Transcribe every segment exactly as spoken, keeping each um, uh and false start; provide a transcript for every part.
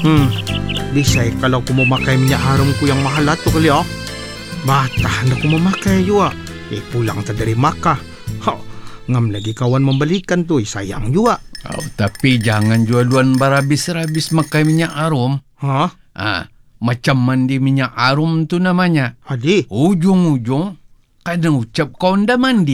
Hmm, bisay kalau kumamakay minya harom ko yung mahalat to kali oh. Bata na kumamakay yua. Eh pulang ta dari maka. Ha, ngam lagi kawan membalikan tu, sayang jua. Oh, tapi jangan jualuan barabis-rabis makai minyak arum. Ha? Ah, macam mandi minyak arum tu namanya. Adi? Ujung-ujung kadang ucap kau nda mandi.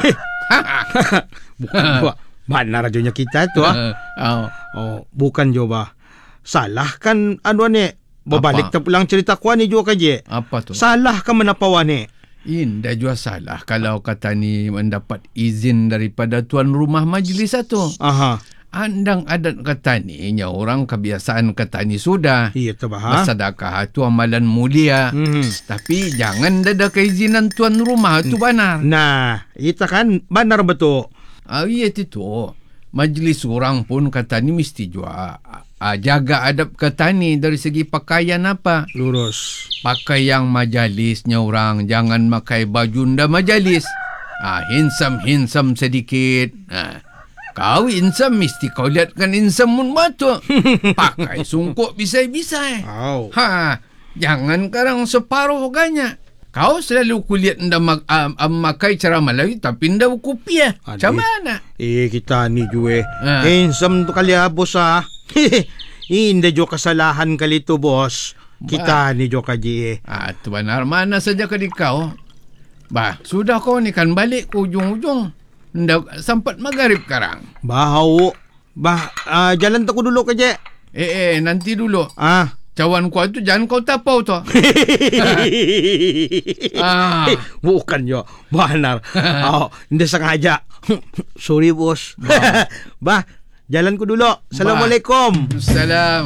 Bukan jua. Mana rajonya kita tu ah. Oh. Oh, bukan jua. Salah kan anu ni. Babalik ta pulang cerita kuan ni jua kaje. Apa tu? Salah kan menapawan ni. Indah jua salah kalau kata ni mendapat izin daripada tuan rumah majlis satu. Aha. Andang adat kata ni, nya orang kebiasaan kata ni sudah. Iya tu bah. Bersedekah tu amalan mulia. Hmm. Tapi jangan ada keizinan tuan rumah tu benar. Nah, itu kan benar betul. Ah, iya itu. Majlis orang pun kata ni mesti jua ah, jaga adab kata ni dari segi pakaian apa. Lurus. Pakai yang majalisnya orang, jangan pakai baju nda majalis. Ah, handsome-handsome sedikit. Ah, kau handsome mesti kau lihat kan handsome mun batu. Pakai sungkuk bisai-bisai. Oh. Ha, jangan karang separuh ganya. Kau selalu kulihat nda mak, uh, uh, makai cara Melayu tapi nda kopiah. Macam mana? Eh, kita ni jue. Ah. Handsome tu kali ah, bos ah. Hindi jo kasalahan kali tu, bos. Kita ba. Ni jo kaji. Ah, tu benar. Mana saja ke di kau? Bah, sudah kau ni kan balik ke ujung-ujung. Nda sempat magharib karang. Bau. Bah, uh, jalan tu dulu kaje. Eh, eh, nanti dulu. Ah. Cawan kau tu jangan kau tapau tu. Ah. Bukan jo. Benar. Oh, hindi sengaja. Sorry, bos. Bah. Bah, jalan ku dulu. Assalamualaikum. Salam.